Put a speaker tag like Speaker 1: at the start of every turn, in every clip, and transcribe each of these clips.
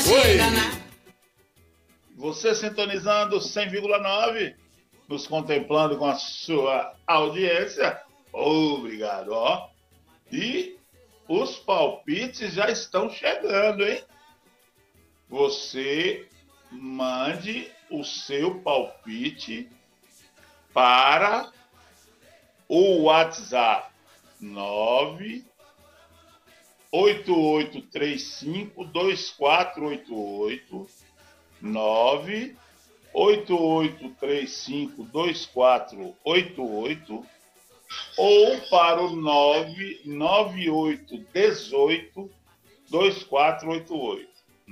Speaker 1: Oi!
Speaker 2: Você sintonizando 100,9, nos contemplando com a sua audiência. Obrigado, ó. E os palpites já estão chegando, hein? Você mande o seu palpite para o WhatsApp 988352488, 988352488, ou para o 998182488.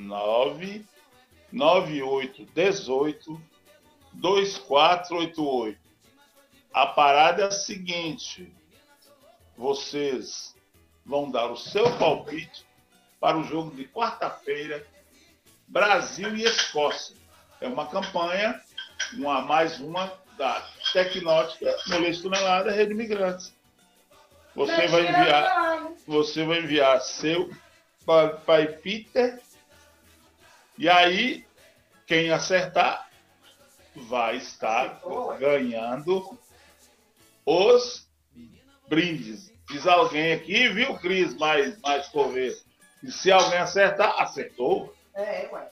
Speaker 2: 998182488. A parada é a seguinte: vocês vão dar o seu palpite para o jogo de quarta-feira, Brasil e Escócia. É uma campanha, mais uma da Tecnótica Molês Tonelada, Rede Imigrantes. Você vai enviar seu pai Peter, e aí quem acertar vai estar ganhando os brindes. Diz alguém aqui, viu, Cris, mais correr. E se alguém acertar, acertou.
Speaker 3: Ué.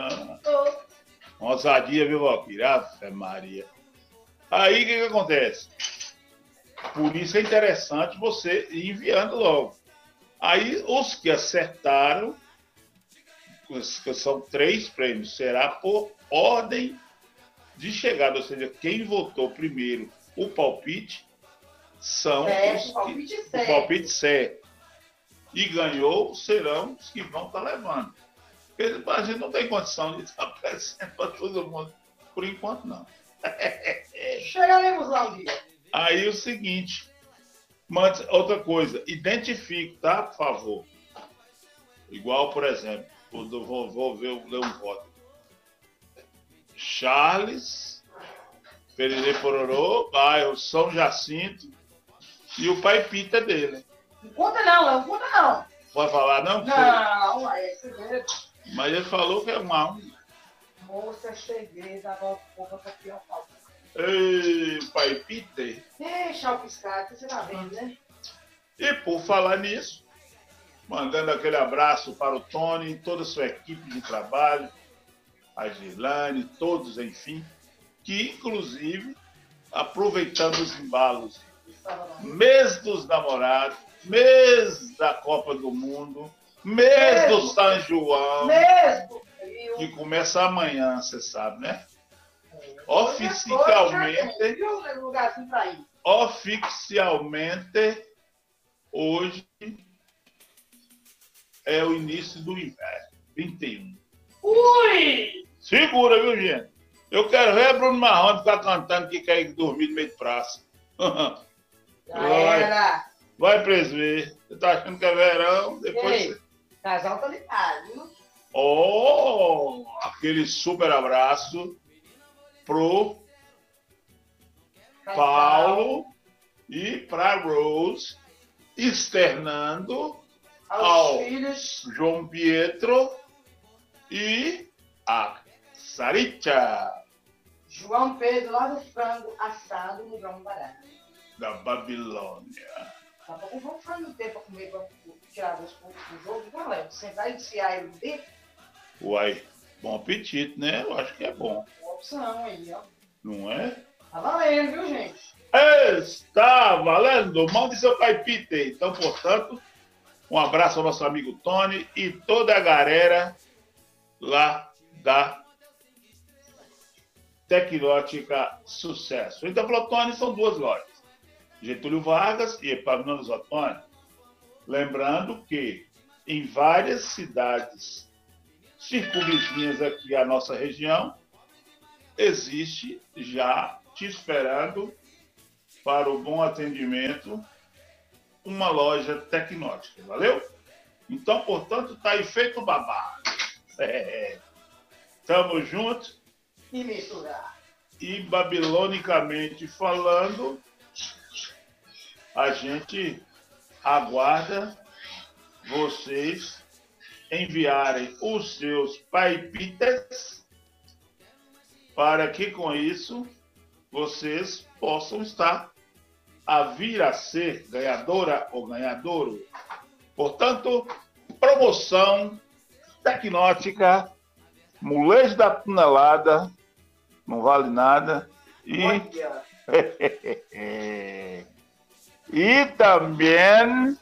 Speaker 2: Ousadia, viu, Valquíria? Ave Maria. Aí, o que acontece? Por isso é interessante você ir enviando logo. Aí, os que acertaram, que são 3 prêmios, será por ordem de chegada, ou seja, quem votou primeiro o palpite são o palpite certo. E ganhou serão os que vão estar levando. Porque a gente não tem condição de estar presente para todo mundo. Por enquanto, não.
Speaker 3: Chegaremos lá um dia.
Speaker 2: Aí o seguinte, outra coisa, identifique, tá? Por favor. Igual, por exemplo, vou ler um voto. Charles, Pererê Pororô, bairro São Jacinto, e o pai Peter dele.
Speaker 3: Não conta não.
Speaker 2: Pode falar não?
Speaker 3: Não, é segredo.
Speaker 2: Mas ele falou que é mal.
Speaker 3: Moça, é segredo, agora o povo vai copiar o pau.
Speaker 2: Ei, pai Peter.
Speaker 3: Deixa o piscado, você tá vendo, né?
Speaker 2: E por falar nisso, mandando aquele abraço para o Tony e toda a sua equipe de trabalho, a Girlane, todos, enfim, que inclusive, aproveitando os embalos, mês dos namorados, mês da Copa do Mundo, mês do São João, que começa amanhã, você sabe, né? Oficialmente, hoje é o início do inverno, 21.
Speaker 3: Ui!
Speaker 2: Segura, viu, gente? Eu quero ver Bruno Marrone ficar cantando que quer dormir no meio de praça. Vai presver. Você tá achando que é verão? Depois
Speaker 3: ei, casal tá ligado, viu?
Speaker 2: Oh, aquele super abraço pro Paulo e pra Rose, externando ao
Speaker 3: filhos
Speaker 2: João Pietro e a Sarita.
Speaker 3: João Pedro lá do frango assado no João Bará.
Speaker 2: Da Babilônia.
Speaker 3: Daqui a pouco eu vou frango inteiro pra comer, pra tirar os pontos do jogo. Não, é sentar e desfiar ele dentro.
Speaker 2: Uai, bom apetite, né? Eu acho que é bom.
Speaker 3: Boa opção aí, ó.
Speaker 2: Não é?
Speaker 3: Tá valendo, viu, gente?
Speaker 2: Está valendo! Mande seu pai Peter. Então, portanto, um abraço ao nosso amigo Tony e toda a galera lá da Tecnótica Sucesso. Então, falou, Tony, são 2 lojas. Getúlio Vargas e Epaminondas Ottoni. Lembrando que em várias cidades circunvizinhas aqui à nossa região, existe já te esperando para o bom atendimento uma loja Tecnótica, valeu? Então, portanto, tá aí feito o babado. Tamo junto.
Speaker 3: E misturar.
Speaker 2: E babilonicamente falando, a gente aguarda vocês enviarem os seus palpites para que com isso vocês possam estar a vir a ser ganhadora ou ganhadouro. Portanto, promoção Tecnótica, molejo da tonelada, não vale nada. E também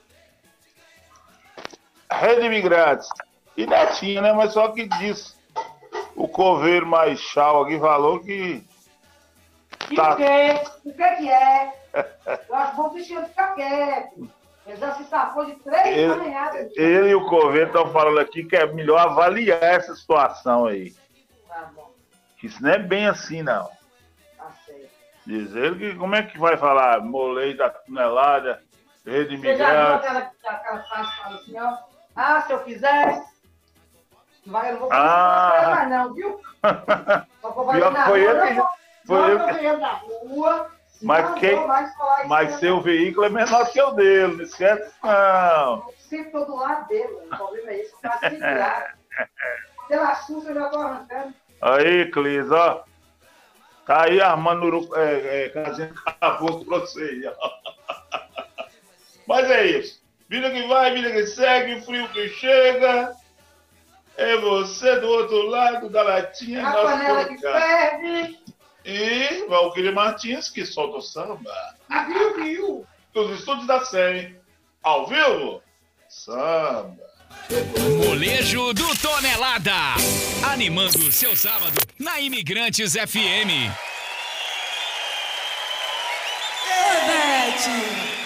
Speaker 2: Rede Imigrantes. E Netinho, né? Mas só que disse o coveiro Marechal aqui falou que...
Speaker 3: Tá... O que é? Eu acho bom que tinha que ficar quieto. Ele já se safou de 3 arranhadas.
Speaker 2: Ele e o coveiro estão falando aqui que é melhor avaliar essa situação aí.
Speaker 3: Tá bom.
Speaker 2: Isso não é bem assim, não.
Speaker 3: Tá certo.
Speaker 2: Diz ele que como é que vai falar? Molejo da tonelada, Rede Imigrantes.
Speaker 3: Você já viu aquela frase que fala assim, ó? Ah, se eu fizer... Vai, eu não vou fazer mais não, viu?
Speaker 2: Foi ele que...
Speaker 3: na rua...
Speaker 2: Mas seu veículo é menor que o dele, não esquece não.
Speaker 3: Eu sempre tô do lado dele, o problema é esse, eu faço segurar. Pela suja eu já tô arrancando.
Speaker 2: Aí, Clis, ó. Tá aí armando casinha de caboclo pra você, ó. Mas é isso. Vida que vai, vida que segue, frio que chega. É você do outro lado da latinha.
Speaker 3: A panela que ferve.
Speaker 2: E Valquíria Martins, que solta o samba.
Speaker 3: Viu?
Speaker 2: Dos estúdios da série. Ao vivo, samba.
Speaker 1: Molejo do Tonelada. Animando o seu sábado na Imigrantes FM.
Speaker 4: Bete!